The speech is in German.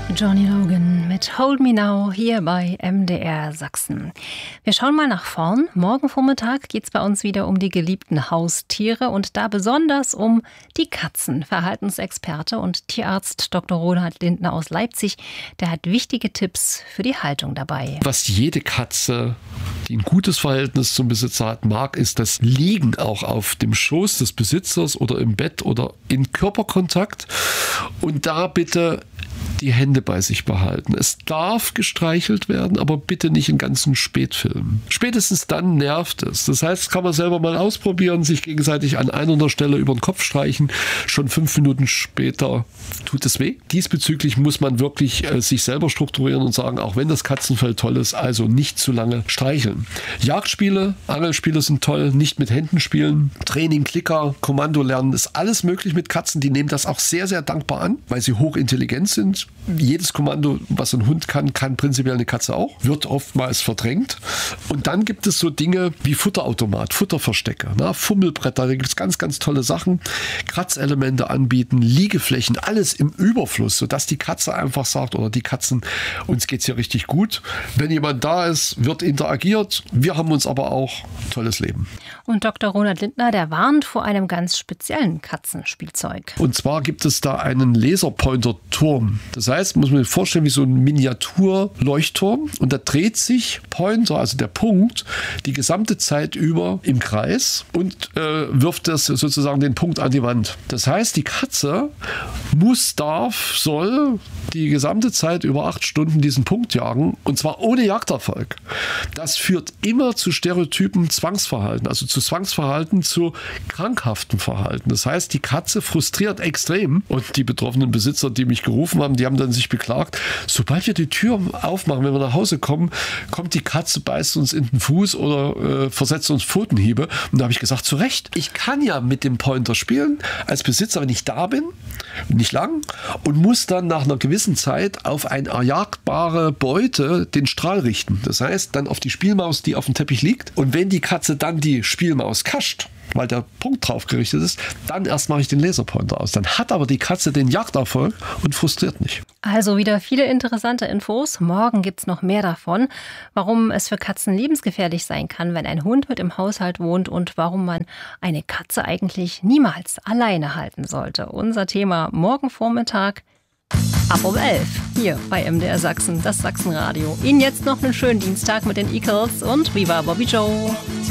Johnny Logan mit Hold Me Now hier bei MDR Sachsen. Wir schauen mal nach vorn. Morgen Vormittag geht es bei uns wieder um die geliebten Haustiere und da besonders um die Katzen. Verhaltensexperte und Tierarzt Dr. Ronald Lindner aus Leipzig, der hat wichtige Tipps für die Haltung dabei. Was jede Katze, die ein gutes Verhältnis zum Besitzer hat, mag, ist das Liegen auch auf dem Schoß des Besitzers oder im Bett oder in Körperkontakt. Und da bitte die Hände bei sich behalten. Es darf gestreichelt werden, aber bitte nicht in ganzen Spätfilmen. Spätestens dann nervt es. Das heißt, kann man selber mal ausprobieren, sich gegenseitig an einer Stelle über den Kopf streichen. Schon 5 Minuten später tut es weh. Diesbezüglich muss man wirklich sich selber strukturieren und sagen, auch wenn das Katzenfell toll ist, also nicht zu lange streicheln. Jagdspiele, Angelspiele sind toll, nicht mit Händen spielen. Training, Klicker, Kommando lernen, ist alles möglich mit Katzen. Die nehmen das auch sehr, sehr dankbar an, weil sie hochintelligent sind. Jedes Kommando, was ein Hund kann prinzipiell eine Katze auch. Wird oftmals verdrängt. Und dann gibt es so Dinge wie Futterautomat, Futterverstecke, Fummelbretter, da gibt es ganz, ganz tolle Sachen. Kratzelemente anbieten, Liegeflächen, alles im Überfluss, sodass die Katze einfach sagt, oder die Katzen, uns geht's hier richtig gut. Wenn jemand da ist, wird interagiert. Wir haben uns aber auch tolles Leben. Und Dr. Ronald Lindner, der warnt vor einem ganz speziellen Katzenspielzeug. Und zwar gibt es da einen Laserpointer-Turm. Das heißt, muss man sich vorstellen, wie so ein Miniatur-Leuchtturm. Und da dreht sich Pointer, also der Punkt, die gesamte Zeit über im Kreis und wirft das sozusagen den Punkt an die Wand. Das heißt, die Katze soll die gesamte Zeit über 8 Stunden diesen Punkt jagen. Und zwar ohne Jagderfolg. Das führt immer zu stereotypen Zwangsverhalten, also zu Zwangsverhalten, zu krankhaften Verhalten. Das heißt, die Katze frustriert extrem. Und die betroffenen Besitzer, die mich gerufen haben, die haben dann sich beklagt, sobald wir die Tür aufmachen, wenn wir nach Hause kommen, kommt die Katze, beißt uns in den Fuß oder versetzt uns Pfotenhiebe. Und da habe ich gesagt, zu Recht, ich kann ja mit dem Pointer spielen, als Besitzer, wenn ich da bin, nicht lang, und muss dann nach einer gewissen Zeit auf eine erjagbare Beute den Strahl richten. Das heißt, dann auf die Spielmaus, die auf dem Teppich liegt. Und wenn die Katze dann die Spielmaus kascht, weil der Punkt drauf gerichtet ist, dann erst mache ich den Laserpointer aus. Dann hat aber die Katze den Jagderfolg und frustriert nicht. Also wieder viele interessante Infos. Morgen gibt es noch mehr davon, warum es für Katzen lebensgefährlich sein kann, wenn ein Hund mit im Haushalt wohnt und warum man eine Katze eigentlich niemals alleine halten sollte. Unser Thema morgen Vormittag ab um 11 hier bei MDR Sachsen, das Sachsenradio. Ihnen jetzt noch einen schönen Dienstag mit den Eagles und Viva Bobby Joe.